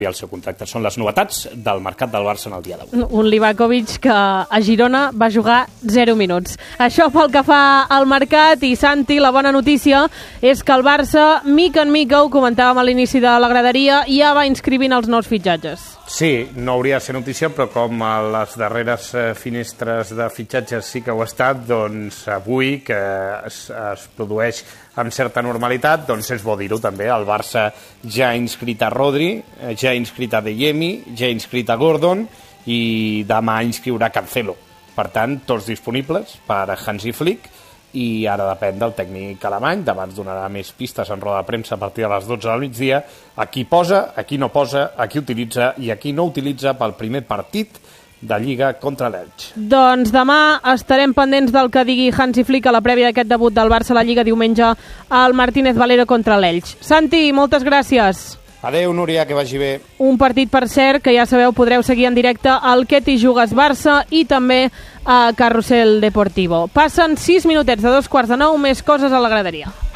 el seu contracte. Són les novetats del mercat del Barça en el dia d'avui. Un Livakovic que a Girona va jugar 0 minuts. Això pel que fa al mercat. I Santi, la bona notícia és que el Barça, mica en mica, ho comentàvem a l'inici de la graderia, ja va inscrivint els nous fitxatges. Sí, no hauria de ser notícia, però com a les darreres finestres de fitxatges sí que ho ha estat, doncs avui, que es produeix amb certa normalitat, doncs és bo dir-ho també. El Barça ja ha inscrit a Rodri, ja ha inscrit a Adeyemi, ja ha inscrit a Gordon i demà inscriurà Cancelo. Per tant, tots disponibles per a Hansi Flick, i ara depèn del tècnic alemany. Demà ens donarà més pistes en roda de premsa a partir de les 12 del migdia. A qui posa, a qui no posa, a qui utilitza i a qui no utilitza pel primer partit de Lliga contra l'Elx. Doncs demà estarem pendents del que digui Hansi Flick a la prèvia d'aquest debut del Barça a la Lliga diumenge al Martínez Valero contra l'Elx. Santi, moltes gràcies. Adéu, Núria, que vagi bé. Un partit, per cert, que ja sabeu, podreu seguir en directe al Que t'hi jugues Barça i també a Carrusel Deportivo. Passen 6 minutets de 2:15, més coses a la graderia.